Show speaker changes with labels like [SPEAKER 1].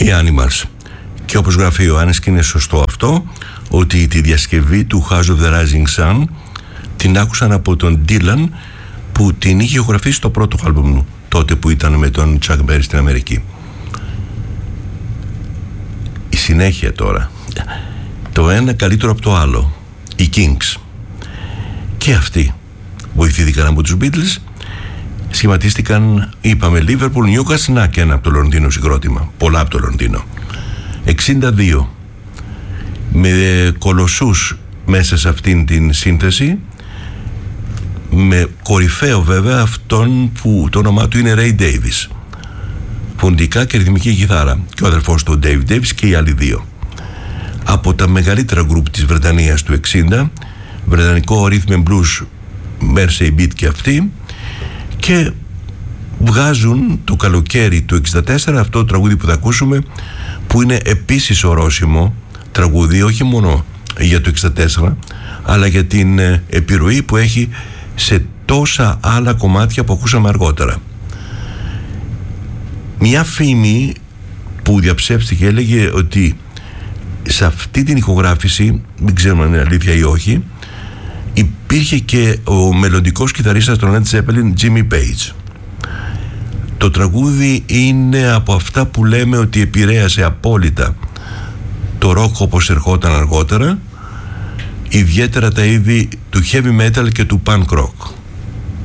[SPEAKER 1] οι Animals. Και όπως γράφει ο Άννης, και είναι σωστό αυτό, ότι τη διασκευή του House of the Rising Sun την άκουσαν από τον Dylan, που την είχε ηχογραφήσει στο πρώτο άλμπουμ μου, τότε που ήταν με τον Chuck Berry στην Αμερική. Η συνέχεια τώρα, το ένα καλύτερο από το άλλο, οι Kings. Και αυτοί βοηθήθηκαν από τους Beatles, σχηματίστηκαν, είπαμε, Liverpool, Newcastle, να και ένα από το Λονδίνο συγκρότημα, πολλά από το Λονδίνο. 62, με κολοσσούς μέσα σε αυτήν την σύνθεση, με κορυφαίο βέβαια αυτόν που το όνομά του είναι Ray Davies, φωνητικά και ρυθμική κιθάρα, και ο αδερφός του Dave Davies, και οι άλλοι δύο. Από τα μεγαλύτερα γκρουπ της Βρετανίας του 60, βρετανικό rhythm and blues, Mersey beat και αυτοί, και βγάζουν το καλοκαίρι του 64 αυτό το τραγούδι που θα ακούσουμε, που είναι επίσης ορόσημο τραγούδι, όχι μόνο για το 64, αλλά για την επιρροή που έχει σε τόσα άλλα κομμάτια που ακούσαμε αργότερα. Μια φήμη που διαψεύστηκε έλεγε ότι σε αυτή την ηχογράφηση, δεν ξέρουμε αν είναι αλήθεια ή όχι, υπήρχε και ο μελλοντικός κιθαρίστας των Led Zeppelin, Jimmy Page. Το τραγούδι είναι από αυτά που λέμε ότι επηρέασε απόλυτα το rock όπως ερχόταν αργότερα, ιδιαίτερα τα είδη του heavy metal και του punk rock.